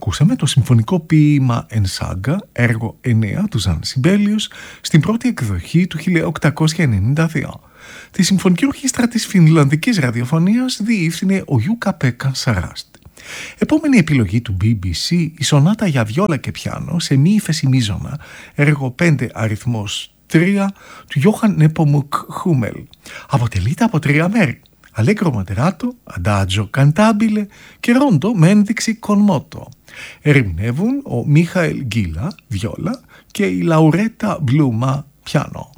Ακούσαμε το συμφωνικό ποίημα «Ενσάγκα», έργο 9 του Ζαν Σιμπέλιους, στην πρώτη εκδοχή του 1892. Τη Συμφωνική Ορχήστρα της Φινλανδικής Ραδιοφωνίας διεύθυνε ο Γιούκα-Πέκα Σαράστ. Επόμενη επιλογή του BBC, η σονάτα για βιόλα και πιάνο σε μη ύφεση μείζωνα, έργο 5 αριθμός 3 του Γιώχαν Νέπομουκ Χούμελ. Αποτελείται από 3 μέρη: Allegro moderato, adagio cantabile και ρόντο με ένδειξη con moto. Ερμηνεύουν ο Μίχαελ Γκίλα, βιόλα, και η Λαουρέτα Μπλούμα, πιάνο.